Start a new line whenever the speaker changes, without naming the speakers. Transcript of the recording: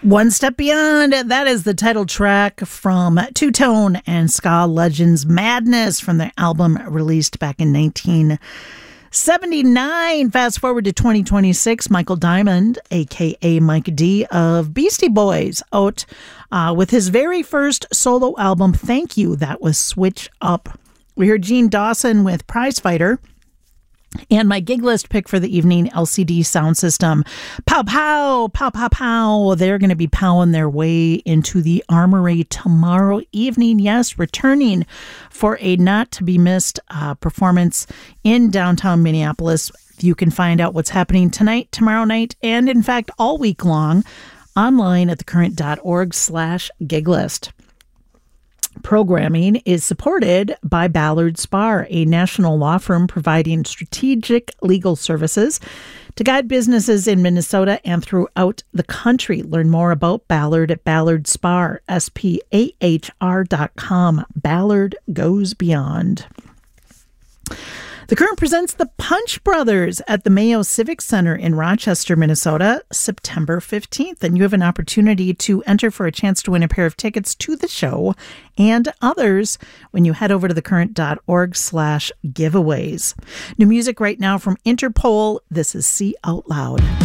One Step Beyond, that is the title track from Two Tone and ska legends Madness from their album released back in 1979. Fast forward to 2026, Michael Diamond, a.k.a. Mike D of Beastie Boys, out with his very first solo album, Thank You. That was Switch Up. We heard Gene Dawson with Prize Fighter. And my gig list pick for the evening, LCD Sound System. Pow, pow, pow, pow, pow. They're going to be powing their way into the Armory tomorrow evening. Yes, returning for a not-to-be-missed performance in downtown Minneapolis. You can find out what's happening tonight, tomorrow night, and in fact, all week long online at thecurrent.org/giglist. Programming is supported by Ballard Spahr, a national law firm providing strategic legal services to guide businesses in Minnesota and throughout the country. Learn more about Ballard at Ballard Spahr, SPAHR.com. Ballard goes beyond. The Current presents the Punch Brothers at the Mayo Civic Center in Rochester, Minnesota, September 15th. And you have an opportunity to enter for a chance to win a pair of tickets to the show and others when you head over to thecurrent.org/giveaways. New music right now from Interpol. This is See Out Loud.